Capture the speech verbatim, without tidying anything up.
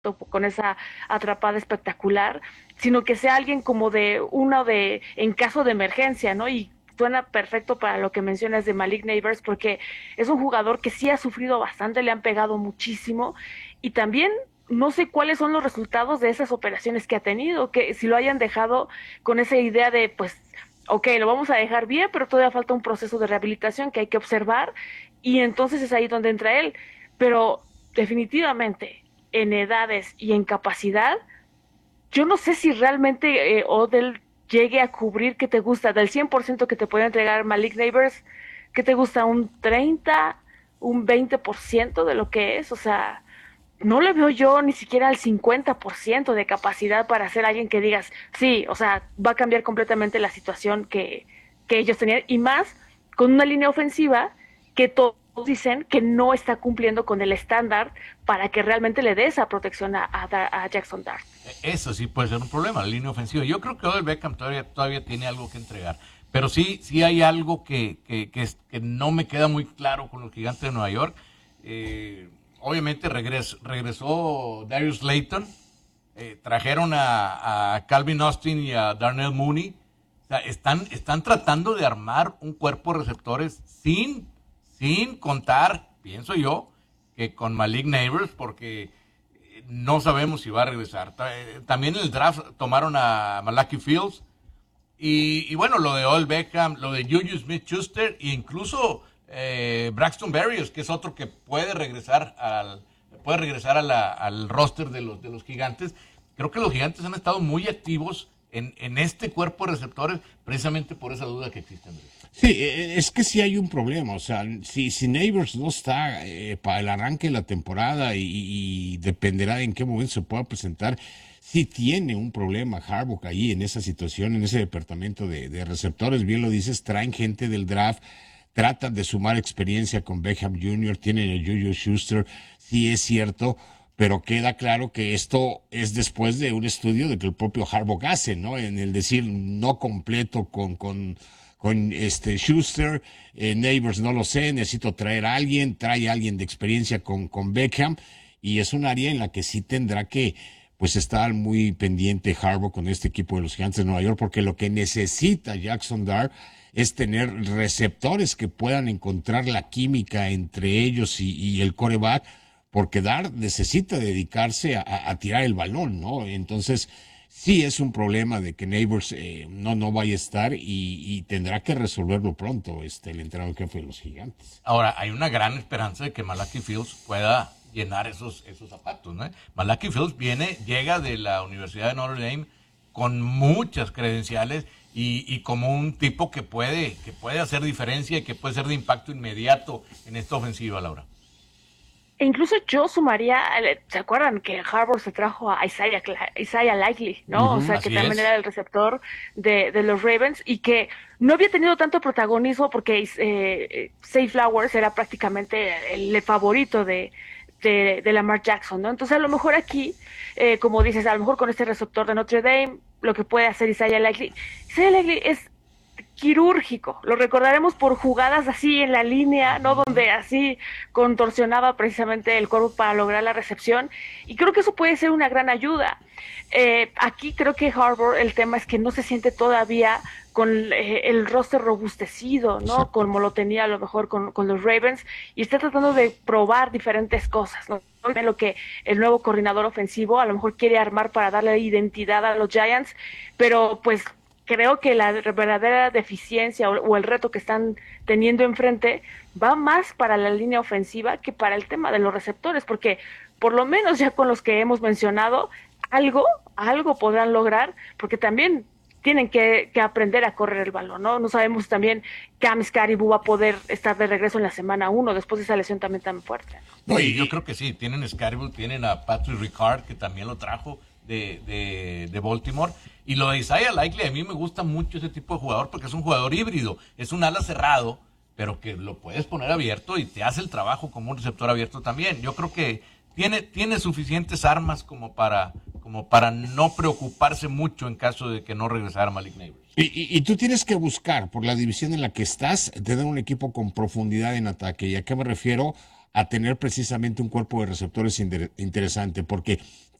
con esa atrapada espectacular, sino que sea alguien como de uno de, en caso de emergencia, ¿no? Y suena perfecto para lo que mencionas de Malik Neighbors, porque es un jugador que sí ha sufrido bastante, le han pegado muchísimo, y también no sé cuáles son los resultados de esas operaciones que ha tenido, que si lo hayan dejado con esa idea de, pues, ok, lo vamos a dejar bien, pero todavía falta un proceso de rehabilitación que hay que observar, y entonces es ahí donde entra él. Pero definitivamente, en edades y en capacidad, yo no sé si realmente eh, Odell llegue a cubrir que te gusta, del cien por ciento que te puede entregar Malik Neighbors, que te gusta un treinta, un veinte por ciento de lo que es, o sea, no le veo yo ni siquiera al cincuenta por ciento de capacidad para ser alguien que digas, sí, o sea, va a cambiar completamente la situación que, que ellos tenían, y más con una línea ofensiva que todos dicen que no está cumpliendo con el estándar para que realmente le dé esa protección a, a, a Jackson Dart. Eso sí puede ser un problema, la línea ofensiva. Yo creo que Odell Beckham todavía, todavía tiene algo que entregar. Pero sí, sí hay algo que, que, que, es- que no me queda muy claro con los Gigantes de Nueva York. Eh, obviamente regres- regresó Darius Slayton, eh, trajeron a, a Calvin Austin y a Darnell Mooney. O sea, están, están tratando de armar un cuerpo de receptores sin, sin contar, pienso yo, que con Malik Neighbors, porque eh, no sabemos si va a regresar. Ta- eh, También en el draft tomaron a Malachi Fields, y, y bueno, lo de Odell Beckham, lo de Juju Smith-Schuster e incluso eh, Braxton Berrios, que es otro que puede regresar al puede regresar a la- al roster de los de los Gigantes. Creo que los Gigantes han estado muy activos en, en este cuerpo de receptores precisamente por esa duda que existe, Andrés. Sí, eh, es que sí hay un problema, o sea, si, si Neighbors no está eh, para el arranque de la temporada y, y dependerá en qué momento se pueda presentar, sí tiene un problema Harbaugh ahí en esa situación, en ese departamento de, de receptores, bien lo dices, traen gente del draft, tratan de sumar experiencia con Beckham junior, tienen a Juju Schuster, sí es cierto, pero queda claro que esto es después de un estudio de que el propio Harbaugh hace, ¿no? En el decir no completo con, con, con este Schuster, eh, Neighbors no lo sé, necesito traer a alguien, trae a alguien de experiencia con, con Beckham, y es un área en la que sí tendrá que pues estar muy pendiente Harbaugh con este equipo de los Gigantes de Nueva York, porque lo que necesita Jackson Dart es tener receptores que puedan encontrar la química entre ellos y, y el coreback, porque Dart necesita dedicarse a, a, a tirar el balón, ¿no? Entonces, sí es un problema de que Neighbors eh, no, no vaya a estar, y, y tendrá que resolverlo pronto este, el entrenador jefe de los Gigantes. Ahora, hay una gran esperanza de que Malachi Fields pueda llenar esos, esos zapatos, ¿no? Malachi Fields viene, llega de la Universidad de Notre Dame con muchas credenciales y, y como un tipo que puede, que puede hacer diferencia y que puede ser de impacto inmediato en esta ofensiva, Laura. E incluso yo sumaría, eh, ¿se acuerdan que Harvard se trajo a Isaiah, Cla- Isaiah Likely, ¿no? O Ujú. sea, que Así también es. era el receptor de, de los Ravens y que no había tenido tanto protagonismo porque eh, eh, Zay Flowers era prácticamente el favorito de, de, de Lamar Jackson, ¿no? Entonces, a lo mejor aquí, eh, como dices, a lo mejor con este receptor de Notre Dame, lo que puede hacer Isaiah Likely, Isaiah Likely es quirúrgico. Lo recordaremos por jugadas así en la línea, ¿no? Ujú. Donde así contorsionaba precisamente el cuerpo para lograr la recepción. Y creo que eso puede ser una gran ayuda. Eh, aquí creo que Harbour, el tema es que no se siente todavía con eh, el roster robustecido, ¿no? Exacto. Como lo tenía a lo mejor con, con los Ravens, y está tratando de probar diferentes cosas, ¿no? Lo que el nuevo coordinador ofensivo a lo mejor quiere armar para darle identidad a los Giants, pero pues creo que la verdadera deficiencia o, o, el reto que están teniendo enfrente va más para la línea ofensiva que para el tema de los receptores, porque por lo menos ya con los que hemos mencionado, algo, algo podrán lograr, porque también tienen que, que aprender a correr el balón, ¿no? No sabemos también Cam Caribou va a poder estar de regreso en la semana uno después de esa lesión también tan fuerte, ¿no? No, y, Sí, yo creo y- que sí. Tienen Scarible, tienen a Patrick Ricard, que también lo trajo de, de, de Baltimore. Y lo de Isaiah Likely, a mí me gusta mucho ese tipo de jugador porque es un jugador híbrido. Es un ala cerrado, pero que lo puedes poner abierto y te hace el trabajo como un receptor abierto también. Yo creo que tiene, tiene suficientes armas como para, como para no preocuparse mucho en caso de que no regresara Malik Neighbors. Y, y- y tú tienes que buscar, por la división en la que estás, tener un equipo con profundidad en ataque. ¿Y a qué me refiero? A tener precisamente un cuerpo de receptores inter- interesante, porque